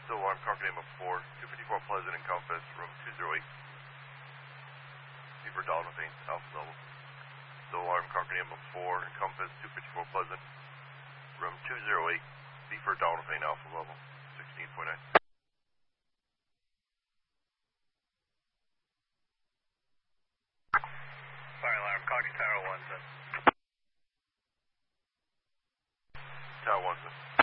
Still alarm company number 4, 254 Pleasant and Compass, room 208. B for Donaldson, alpha level. Still alarm company number 4, Encompass, 254 Pleasant, room 208. B for Donaldson, alpha level, 16.9. Fire alarm, Cox Tower 1, sir. Tower 1, sir.